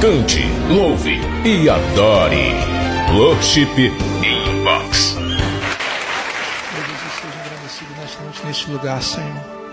Cante, louve e adore. Worship Inbox. Meu Deus, eu seja agradecido nesta noite, neste lugar, Senhor.